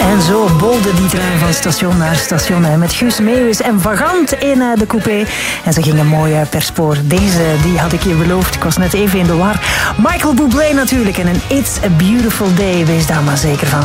En zo bolde die trein van station naar station met Guus Meeuwis en Vagant in de coupé. En ze gingen mooi per spoor. Deze die had ik je beloofd. Ik was net even in de war. Michael Bublé natuurlijk en een It's a Beautiful Day. Wees daar maar zeker van.